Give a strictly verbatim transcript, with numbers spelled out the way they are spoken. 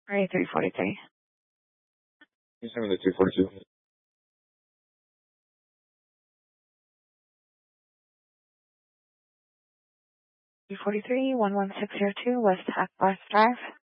Are you three forty-three? You send me the two forty-two. three forty-three, one one six zero two West Hackbarth Drive.